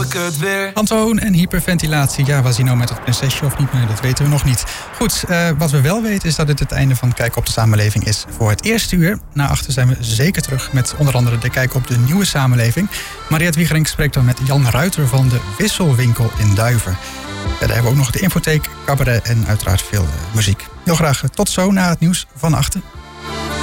ik het weer. Antoon en hyperventilatie. Ja, was hij nou met het prinsesje of niet? Nee, dat weten we nog niet. Goed, wat we wel weten is dat het einde van Kijk op de Samenleving is voor het eerste uur. Na 8 zijn we zeker terug met onder andere de Kijk op de Nieuwe Samenleving. Mariette Wiegerink spreekt dan met Jan Ruiter van de Wisselwinkel in Duiven. Verder hebben we ook nog de infotheek, cabaret en uiteraard veel muziek. Heel graag tot zo na het nieuws van 8.